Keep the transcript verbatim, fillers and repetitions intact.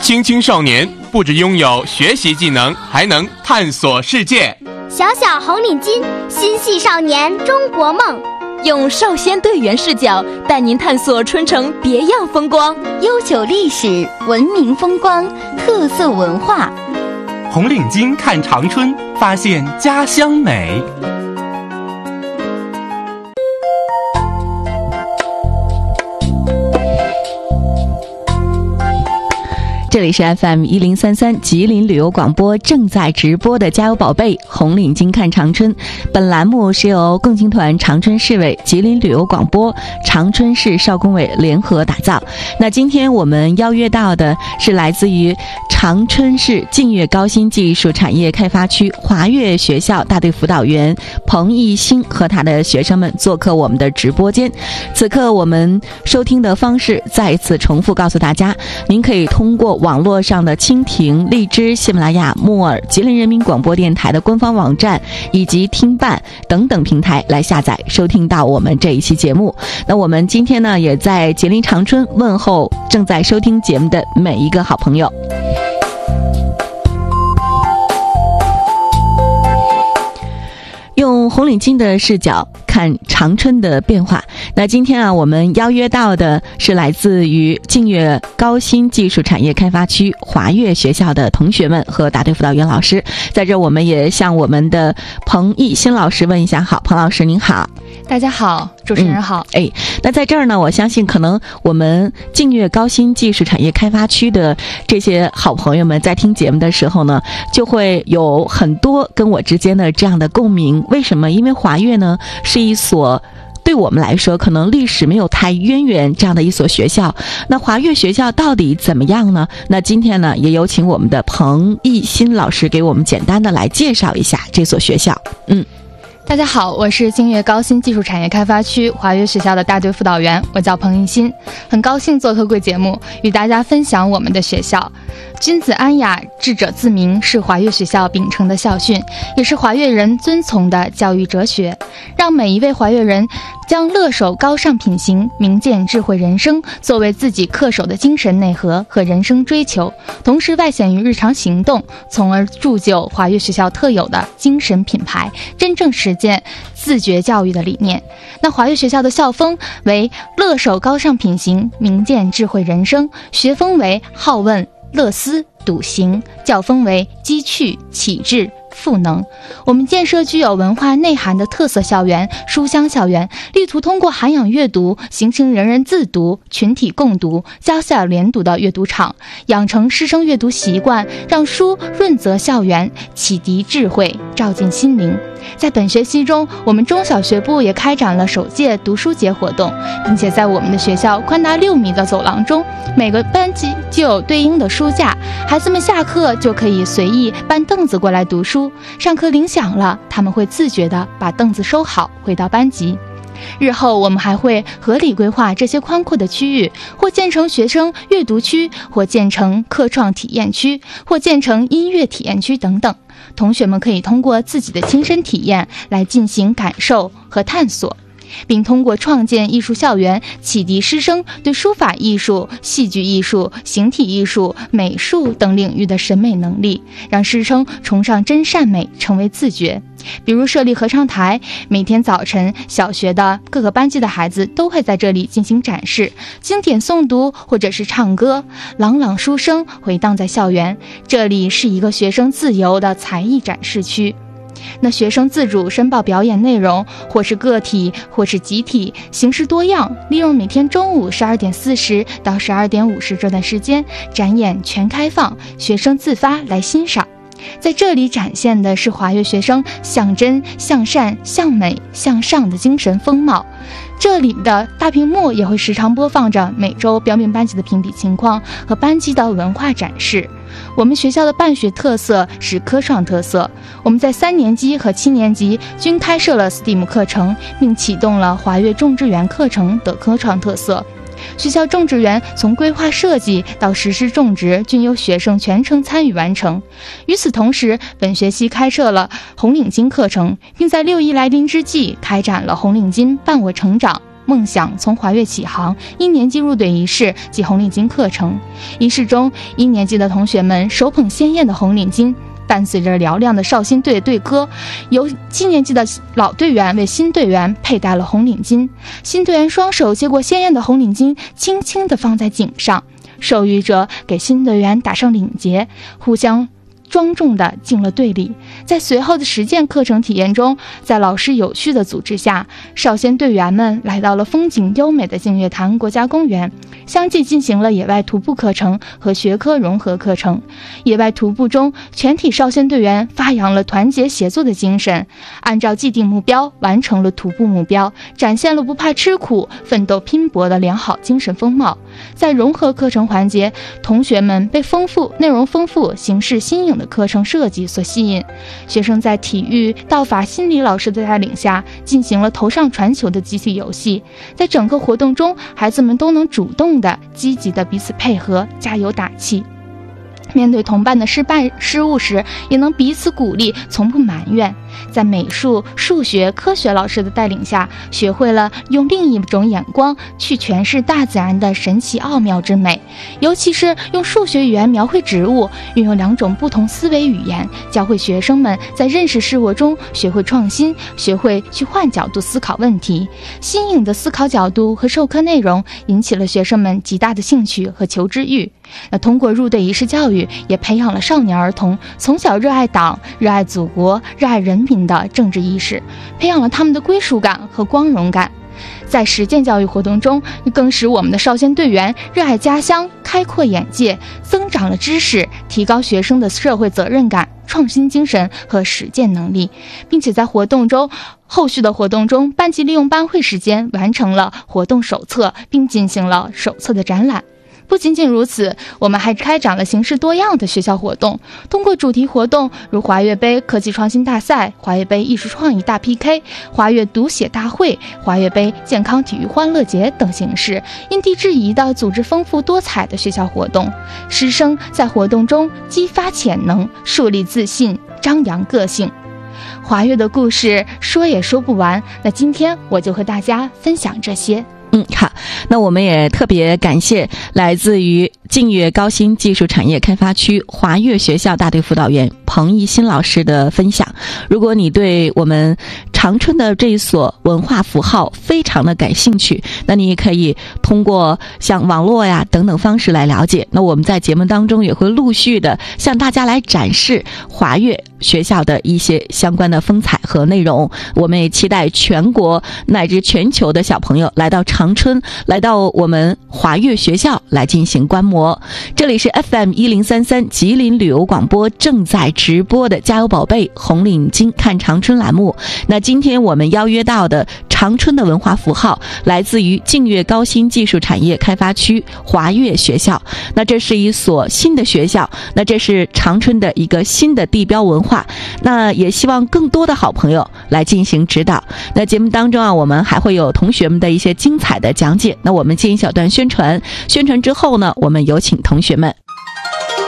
青青少年不只拥有学习技能，还能探索世界。 小小红领巾，心系少年中国梦。 用少先队员视角带您探索春城别样风光， 悠久历史、文明风光、特色文化。 红领巾看长春，发现家乡美。 这里是 F M 一零三三吉林旅游广播正在直播的加油宝贝红领巾看长春。本栏目是由共青团长春市委、吉林旅游广播、长春市少工委联合打造。那今天我们邀约到的是来自于长春市净月高新技术产业开发区华悦学校大队辅导员彭毅新和他的学生们做客我们的直播间。此刻我们收听的方式再一次重复告诉大家，您可以通过网络上的蜻蜓、荔枝、喜马拉雅、木耳、吉林人民广播电台的官方网站以及听伴等等平台来下载收听到我们这一期节目。那我们今天呢，也在吉林长春问候正在收听节目的每一个好朋友。用红领巾的视角看长春的变化。那今天啊，我们邀约到的是来自于净月高新技术产业开发区华悦学校的同学们和大队辅导员老师。在这我们也向我们的彭毅新老师问一下好。彭老师您好。 大家好，主持人好。 嗯、哎，那在这儿呢，我相信可能我们净月高新技术产业开发区的这些好朋友们在听节目的时候呢，就会有很多跟我之间的这样的共鸣。为什么？因为华悦呢是一所对我们来说可能历史没有太渊源这样的一所学校。那华悦学校到底怎么样呢？那今天呢，也有请我们的彭毅新老师给我们简单的来介绍一下这所学校。嗯。 大家好，我是净月高新技术产业开发区华悦学校的大队辅导员，我叫彭毅新，很高兴做客贵节目，与大家分享我们的学校。君子安雅，智者自明是华悦学校秉承的校训，也是华悦人遵从的教育哲学，让每一位华悦人将乐守高尚品行、明鉴智慧人生作为自己恪守的精神内核和人生追求，同时外显于日常行动，从而铸就华悦学校特有的精神品牌，真正实践自觉教育的理念。那华悦学校的校风为乐守高尚品行、明鉴智慧人生，学风为好问、乐思、笃行，教风为积趣、启智、赋能。我们建设具有文化内涵的特色校园、书香校园，力图通过涵养阅读，形成人人自读、群体共读、家校联读的阅读场，养成师生阅读习惯，让书润泽校园，启迪智慧，照进心灵。在本学期中，我们中小学部也开展了首届读书节活动，并且在我们的学校宽达六米的走廊中，每个班级就有对应的书架，孩子们下课就可以随意搬凳子过来读书，上课铃响了，他们会自觉地把凳子收好，回到班级。日后我们还会合理规划这些宽阔的区域，或建成学生阅读区，或建成课创体验区，或建成音乐体验区等等。同学们可以通过自己的亲身体验来进行感受和探索，并通过创建艺术校园，启迪师生对书法艺术、戏剧艺术、形体艺术、美术等领域的审美能力，让师生崇尚真善美，成为自觉。比如设立合唱台，每天早晨小学的各个班级的孩子都会在这里进行展示，经典诵读或者是唱歌，朗朗书声回荡在校园。这里是一个学生自由的才艺展示区。那学生自主申报表演内容，或是个体或是集体，形式多样，利用每天中午十二点四十到十二点五十这段时间，展演全开放，学生自发来欣赏。在这里展现的是华悦学生向真、向善、向美、向上的精神风貌。这里的大屏幕也会时常播放着每周标明班级的评比情况和班级的文化展示。我们学校的办学特色是科创特色，我们在三年级和七年级均开设了 S T E A M 课程，并启动了华悦种植园课程的科创特色。学校种植园从规划设计到实施种植均由学生全程参与完成。与此同时，本学期开设了红领巾课程，并在六一来临之际开展了红领巾伴我成长、 梦想从华岳起航一年级入队仪式及红领巾课程。仪式中，一年级的同学们手捧鲜艳的红领巾，伴随着嘹亮的少先队队歌，由七年级的老队员为新队员佩戴了红领巾。新队员双手接过鲜艳的红领巾，轻轻地放在颈上，授予者给新队员打上领结，互相庄重地进了队里。在随后的实践课程体验中，在老师有序的组织下，少先队员们来到了风景优美的净月潭国家公园，相继进行了野外徒步课程和学科融合课程。野外徒步中，全体少先队员发扬了团结协作的精神，按照既定目标完成了徒步目标，展现了不怕吃苦、奋斗拼搏的良好精神风貌。在融合课程环节，同学们被丰富、内容丰富、形式新颖的课程设计所吸引，学生在体育、道法、心理老师的带领下，进行了头上传球的集体游戏。在整个活动中，孩子们都能主动的、积极的彼此配合，加油打气。面对同伴的失败失误时，也能彼此鼓励，从不埋怨。在美术、数学、科学老师的带领下，学会了用另一种眼光去诠释大自然的神奇奥妙之美，尤其是用数学语言描绘植物，运用两种不同思维语言，教会学生们在认识事物中学会创新，学会去换角度思考问题。新颖的思考角度和授课内容引起了学生们极大的兴趣和求知欲。那通过入队仪式教育，也培养了少年儿童从小热爱党、热爱祖国、热爱人民的政治意识，培养了他们的归属感和光荣感。在实践教育活动中，更使我们的少先队员热爱家乡、开阔眼界，增长了知识，提高学生的社会责任感、创新精神和实践能力，并且在活动中后续的活动中，班级利用班会时间完成了活动手册，并进行了手册的展览。不仅仅如此，我们还开展了形式多样的学校活动，通过主题活动如华岳杯科技创新大赛、华岳杯艺术创意大 P K、华岳读写大会、华岳杯健康体育欢乐节等形式，因地制宜地组织丰富多彩的学校活动。师生在活动中激发潜能，树立自信，张扬个性。华岳的故事说也说不完，那今天我就和大家分享这些。 嗯，好，那我们也特别感谢来自于净月高新技术产业开发区华岳学校大队辅导员彭一新老师的分享。如果你对我们长春的这一所文化符号非常的感兴趣，那你也可以通过像网络呀等等方式来了解。那我们在节目当中也会陆续的向大家来展示华岳学校的一些相关的风采和内容。我们也期待全国乃至全球的小朋友来到长春，来到我们华岳学校来进行观摩。这里是 F M 一零三三吉林旅游广播正在直播的加油宝贝红领巾看长春栏目。那今天我们邀约到的长春的文化符号来自于净月高新技术产业开发区华岳学校。那这是一所新的学校，那这是长春的一个新的地标文化，那也希望更多的好朋友来进行指导。那节目当中啊，我们还会有同学们的一些精彩的讲解。那我们进一小段宣传，宣传之后呢，我们有请同学们。